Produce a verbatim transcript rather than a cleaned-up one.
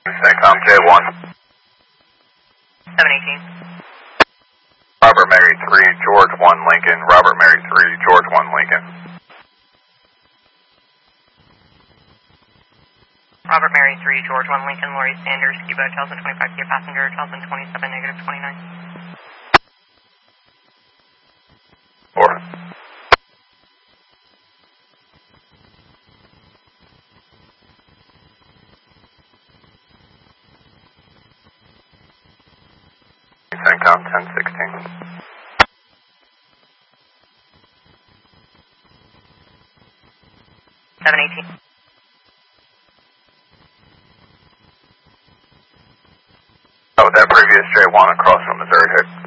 CENTCOM J one. seven eighteen. Robert Mary three, George one Lincoln. Robert Mary three, George one Lincoln. Robert Mary three, George one Lincoln, Lori Sanders, Cuba, Telson twenty-five, Kia passenger, Telson twenty-seven, negative twenty-nine. Four. CENTCOM ten sixteen. seven eighteen. Oh, that previous J one across from Missouri Hick.